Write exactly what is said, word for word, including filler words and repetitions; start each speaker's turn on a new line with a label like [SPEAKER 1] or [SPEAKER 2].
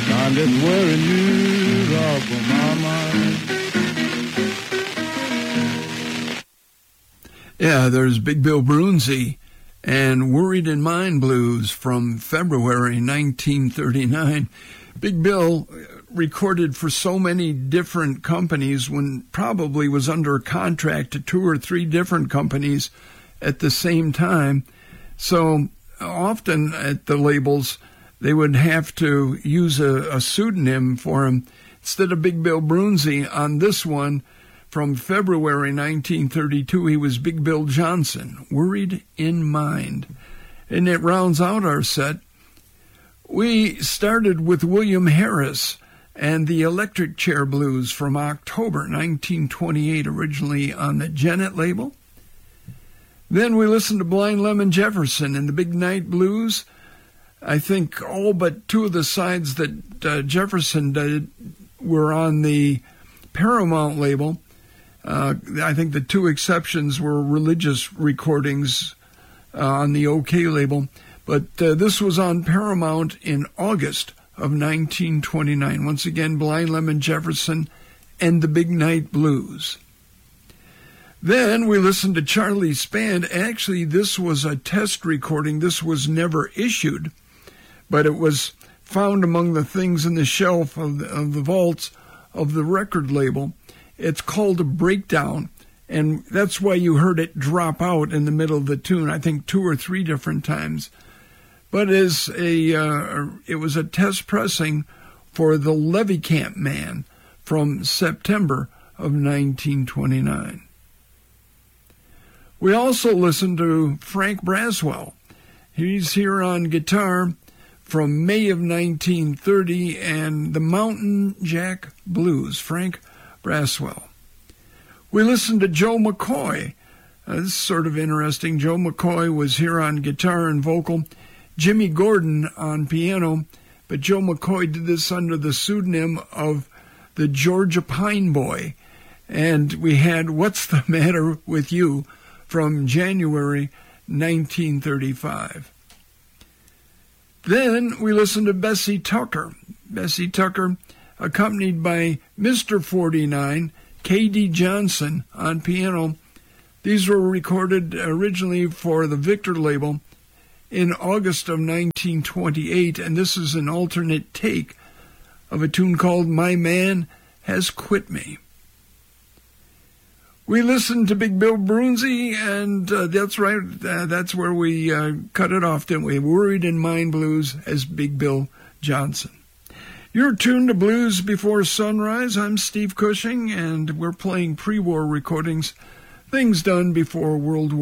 [SPEAKER 1] Now that's worrying you off of my mind.
[SPEAKER 2] Yeah, there's Big Bill Broonzy and Worried in Mind Blues from February nineteen thirty-nine. Big Bill recorded for so many different companies when probably was under contract to two or three different companies at the same time. So often at the labels, they would have to use a, a pseudonym for him. Instead of Big Bill Broonzy on this one, from February nineteen thirty-two, he was Big Bill Johnson, Worried in Mind. And it rounds out our set. We started with William Harris and the Electric Chair Blues from October nineteen twenty-eight, originally on the Gennett label. Then we listened to Blind Lemon Jefferson and the Big Night Blues. I think all but two of the sides that uh, Jefferson did were on the Paramount label. Uh, I think the two exceptions were religious recordings uh, on the OK label. But uh, this was on Paramount in August of nineteen twenty-nine. Once again, Blind Lemon Jefferson and the Big Night Blues. Then we listened to Charlie Spand. Actually, this was a test recording. This was never issued, but it was found among the things in the shelf of the, of the vaults of the record label. It's called a breakdown, and that's why you heard it drop out in the middle of the tune, I think two or three different times. But as a, uh, it was a test pressing for the Levy Camp Man from September of nineteen twenty-nine. We also listened to Frank Braswell. He's here on guitar from May of nineteen thirty and the Mountain Jack Blues, Frank Braswell. We listened to Joe McCoy. Uh, this is sort of interesting. Joe McCoy was here on guitar and vocal, Jimmy Gordon on piano, but Joe McCoy did this under the pseudonym of the Georgia Pine Boy. And we had What's the Matter with You from January nineteen thirty-five. Then we listened to Bessie Tucker. Bessie Tucker, accompanied by Mister forty-nine, K D Johnson on piano. These were recorded originally for the Victor label in August of nineteen twenty-eight, and this is an alternate take of a tune called My Man Has Quit Me. We listened to Big Bill Broonzy, and uh, that's right, uh, that's where we uh, cut it off, didn't we? Worried in Mind Blues as Big Bill Johnson. You're tuned to Blues Before Sunrise. I'm Steve Cushing, and we're playing pre-war recordings, things done before World War